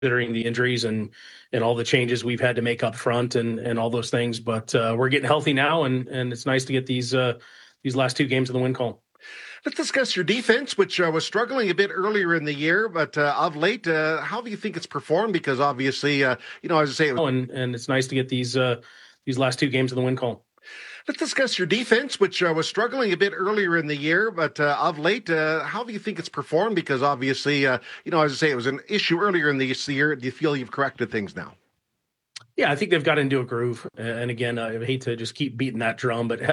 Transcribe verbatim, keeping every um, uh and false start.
considering the injuries and and all the changes we've had to make up front and and all those things. But uh, we're getting healthy now, and and it's nice to get these uh, these last two games of the win column. Let's discuss your defense, which uh, was struggling a bit earlier in the year, but uh, of late, uh, how do you think it's performed? Because obviously, uh, you know, as I say, it was- and and it's nice to get these uh, these last two games of the win column. Let's discuss your defense, which uh, was struggling a bit earlier in the year, but uh, of late, uh, how do you think it's performed? Because obviously, uh, you know, as I say, it was an issue earlier in the year. Do you feel you've corrected things now? Yeah, I think they've got into a groove. And again, I hate to just keep beating that drum, but